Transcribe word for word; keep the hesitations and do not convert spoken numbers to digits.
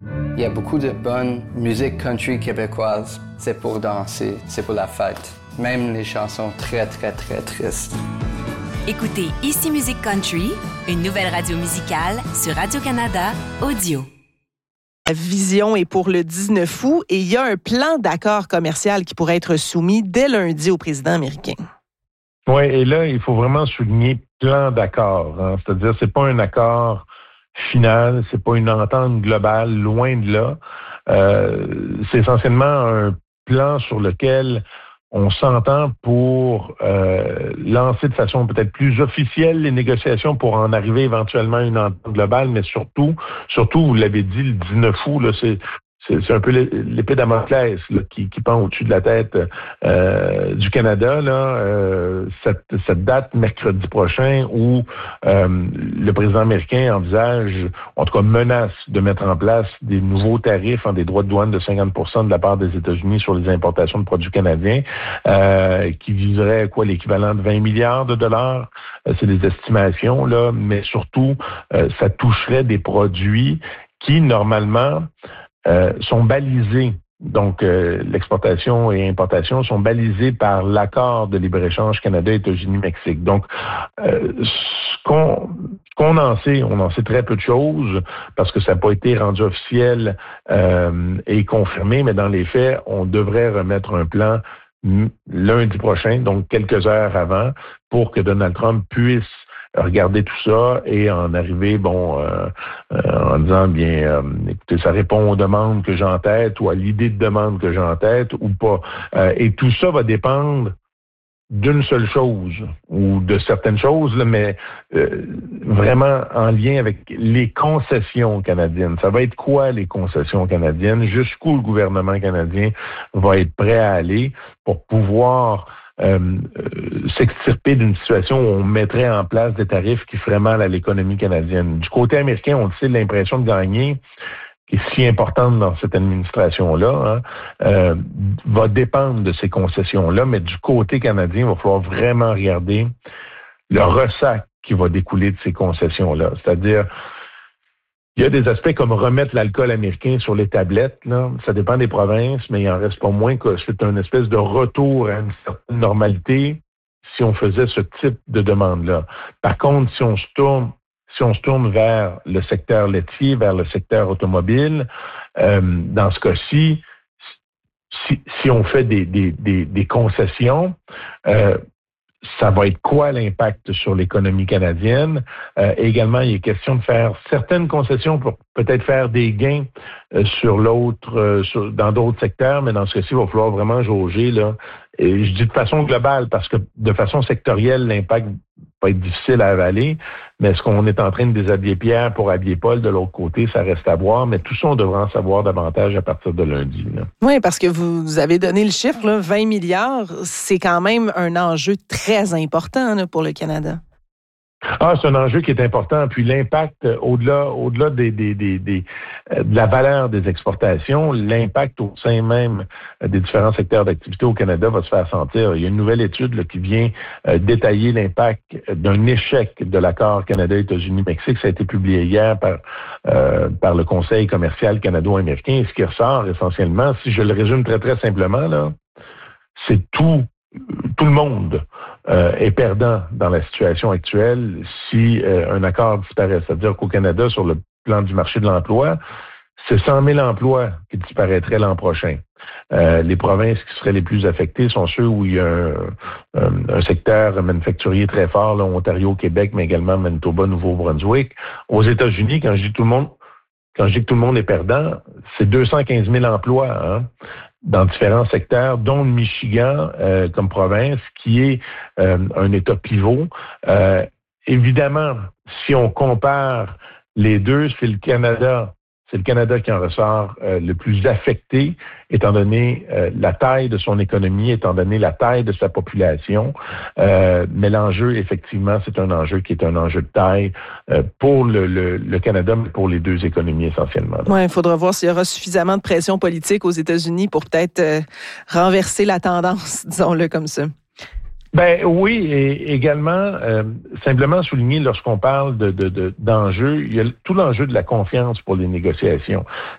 Il y a beaucoup de bonne musique country québécoise. C'est pour danser, c'est pour la fête. Même les chansons très, très, très tristes. Écoutez Ici Musique Country, une nouvelle radio musicale sur Radio-Canada Audio. La vision est pour le dix-neuf août et il y a un plan d'accord commercial qui pourrait être soumis dès lundi au président américain. Oui, et là, il faut vraiment souligner plan d'accord. Hein. C'est-à-dire, c'est pas un accord final, c'est pas une entente globale, loin de là. Euh, c'est essentiellement un plan sur lequel on s'entend pour euh, lancer de façon peut-être plus officielle les négociations pour en arriver éventuellement à une entente globale, mais surtout, surtout, vous l'avez dit, le dix-neuf août, là, c'est, c'est, c'est un peu l'épée Damoclès là, qui, qui pend au-dessus de la tête euh, du Canada, là, euh, cette, cette date, mercredi prochain, où euh, le président américain envisage, en tout cas menace de mettre en place des nouveaux tarifs en des droits de douane de cinquante pour cent de la part des États-Unis sur les importations de produits canadiens, euh, qui viseraient quoi, l'équivalent de vingt milliards de dollars. Euh, c'est des estimations, là, mais surtout, euh, ça toucherait des produits qui, normalement, Euh, sont balisés. Donc, euh, l'exportation et importation sont balisés par l'accord de libre-échange Canada, États-Unis, Mexique. Donc, euh, ce qu'on, ce qu'on en sait, on en sait très peu de choses parce que ça n'a pas été rendu officiel euh, et confirmé, mais dans les faits, on devrait remettre un plan lundi prochain, donc quelques heures avant, pour que Donald Trump puisse regarder tout ça et en arriver, bon, euh, euh, en disant, bien, euh, écoutez, ça répond aux demandes que j'ai en tête ou à l'idée de demande que j'ai en tête ou pas. Euh, et tout ça va dépendre d'une seule chose ou de certaines choses, là, mais euh, vraiment en lien avec les concessions canadiennes. Ça va être quoi les concessions canadiennes? Jusqu'où le gouvernement canadien va être prêt à aller pour pouvoir Euh, euh, s'extirper d'une situation où on mettrait en place des tarifs qui feraient mal à l'économie canadienne. Du côté américain, on le sait, l'impression de gagner, qui est si importante dans cette administration-là, hein, euh, va dépendre de ces concessions-là, mais du côté canadien, il va falloir vraiment regarder le ressac qui va découler de ces concessions-là. C'est-à-dire, il y a des aspects comme remettre l'alcool américain sur les tablettes, là. Ça dépend des provinces, mais il en reste pas moins que c'est une espèce de retour à une certaine normalité si on faisait ce type de demande-là. Par contre, si on se tourne, si on se tourne vers le secteur laitier, vers le secteur automobile, euh, dans ce cas-ci, si, si on fait des, des, des, des concessions, euh, ça va être quoi l'impact sur l'économie canadienne? Euh, également, il est question de faire certaines concessions pour peut-être faire des gains euh, sur l'autre, euh, sur, dans d'autres secteurs, mais dans ce cas-ci, il va falloir vraiment jauger, là. Et je dis de façon globale, parce que de façon sectorielle, l'impact va être difficile à avaler, mais est-ce qu'on est en train de déshabiller Pierre pour habiller Paul de l'autre côté? Ça reste à voir, mais tout ça, on devra en savoir davantage à partir de lundi, là. Oui, parce que vous avez donné le chiffre, là, vingt milliards, c'est quand même un enjeu très important là, pour le Canada. Ah, c'est un enjeu qui est important. Puis l'impact, au-delà, au-delà des, des, des, des, euh, de la valeur des exportations, l'impact au sein même des différents secteurs d'activité au Canada va se faire sentir. Il y a une nouvelle étude là, qui vient euh, détailler l'impact d'un échec de l'accord Canada-États-Unis-Mexique. Ça a été publié hier par, euh, par le Conseil commercial canado-américain. Et ce qui ressort essentiellement, si je le résume très, très simplement, là, c'est tout, tout le monde Euh, est perdant dans la situation actuelle si euh, un accord disparaît. C'est-à-dire qu'au Canada, sur le plan du marché de l'emploi, c'est cent mille emplois qui disparaîtraient l'an prochain. Euh, les provinces qui seraient les plus affectées sont ceux où il y a un, un, un secteur manufacturier très fort, là, Ontario, Québec, mais également Manitoba, Nouveau-Brunswick. Aux États-Unis, quand je dis tout le monde, quand je dis que tout le monde est perdant, c'est deux cent quinze mille emplois, hein, dans différents secteurs, dont le Michigan euh, comme province, qui est euh, un État pivot. Euh, évidemment, si on compare les deux, c'est le Canada, c'est le Canada qui en ressort euh, le plus affecté, étant donné euh, la taille de son économie, étant donné la taille de sa population. Euh, mais l'enjeu, effectivement, c'est un enjeu qui est un enjeu de taille euh, pour le, le, le Canada, mais pour les deux économies essentiellement. Oui, il faudra voir s'il y aura suffisamment de pression politique aux États-Unis pour peut-être euh, renverser la tendance, disons-le comme ça. Ben oui, et également, euh, simplement souligner lorsqu'on parle de, de, de, d'enjeux, il y a tout l'enjeu de la confiance pour les négociations.